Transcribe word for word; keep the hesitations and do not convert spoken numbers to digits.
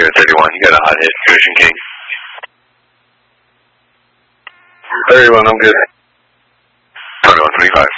here at thirty-one. You got a hot hit, Ocean King. thirty-one, I'm good. twenty-one, twenty-five.